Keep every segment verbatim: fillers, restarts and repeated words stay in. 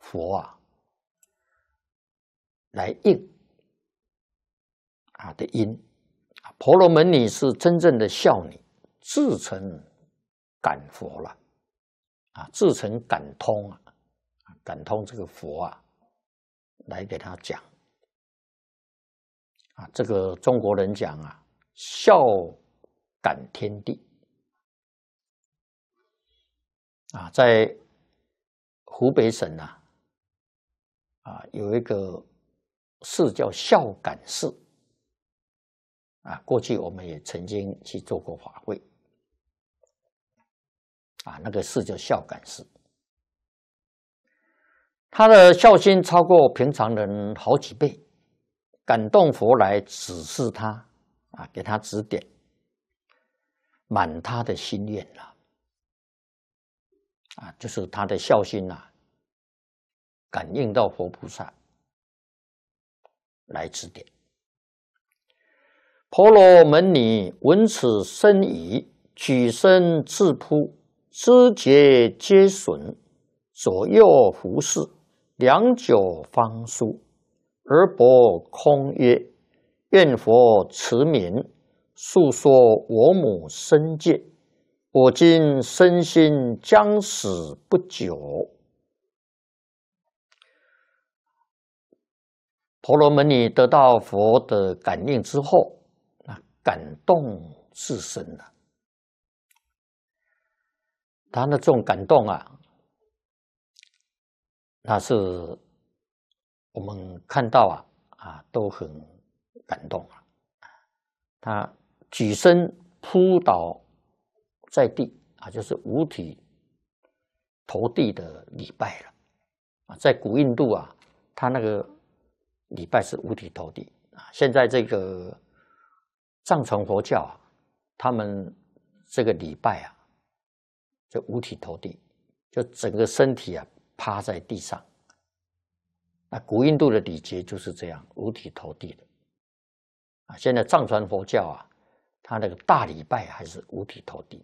佛啊来应啊的因。婆罗门女是真正的孝女，自成感佛了啊，自成感通啊，感通这个佛啊，来给他讲啊，这个中国人讲啊，孝感天地啊，在湖北省啊，啊有一个寺叫孝感寺。啊，过去我们也曾经去做过法会，啊，那个寺叫孝感寺，他的孝心超过平常人好几倍，感动佛来指示他，啊，给他指点，满他的心愿了，啊，就是他的孝心啊，感应到佛菩萨来指点。婆罗门女闻此深疑，举身自扑，肢节皆损，左右服侍，良久方舒。而伯空曰：愿佛慈悯，诉说我母身戒，我今身心将死不久。婆罗门女得到佛的感应之后，感动至深了，他的这种感动啊，那是我们看到啊啊都很感动啊。他举身扑倒在地啊，就是五体投地的礼拜了啊。在古印度啊，他那个礼拜是五体投地啊。现在这个藏传佛教啊，他们这个礼拜啊，就五体投地，就整个身体啊趴在地上。那古印度的礼节就是这样，五体投地的啊。现在藏传佛教啊，他那个大礼拜还是五体投地。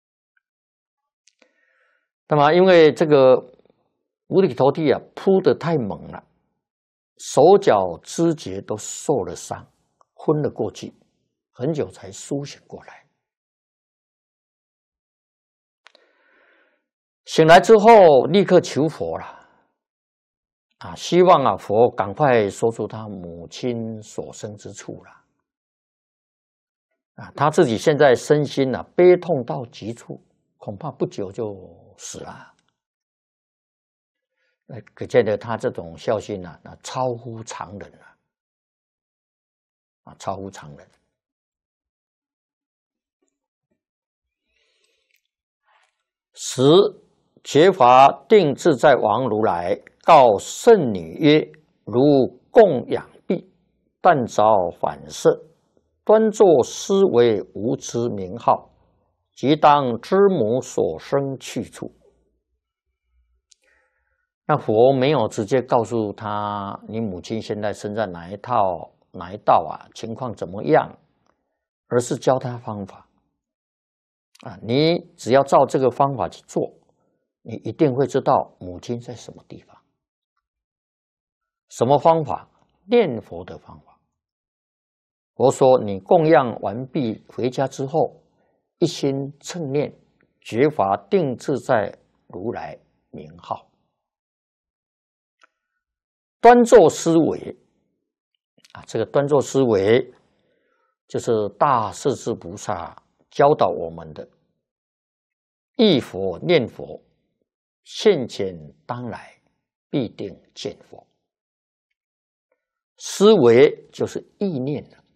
那么因为这个五体投地啊，扑得太猛了，手脚肢节都受了伤，昏了过去。很久才苏醒过来，醒来之后立刻求佛了，啊，希望啊佛赶快说出他母亲所生之处了，啊，他自己现在身心啊悲痛到极处，恐怕不久就死了，呃，可见得他这种孝心啊，那超乎常人啊，啊，超乎常人。时觉法定自在王如来告圣女曰：如供养毕，但遭反射，端坐思维无知名号，即当知母所生去处。那佛没有直接告诉他你母亲现在生在哪一套哪一道啊，情况怎么样，而是教他方法啊，你只要照这个方法去做，你一定会知道母亲在什么地方。什么方法？念佛的方法。佛说，你供养完毕回家之后，一心称念觉法定自在如来名号，端坐思维啊，这个端坐思维就是大势至菩萨教导我们的，忆佛念佛，现前当来必定见佛。思维就是意念了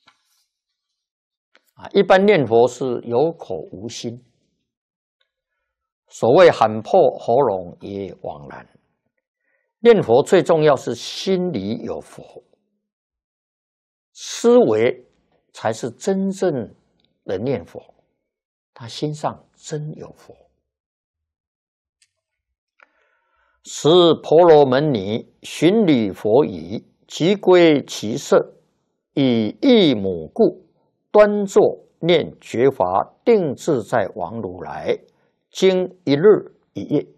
啊，一般念佛是有口无心，所谓喊破喉咙也枉然。念佛最重要是心里有佛，思维才是真正的念佛，他心上真有佛。时婆罗门女寻礼佛语，即归其舍，以忆母故，端坐念觉法定自在王如来，经一日一夜。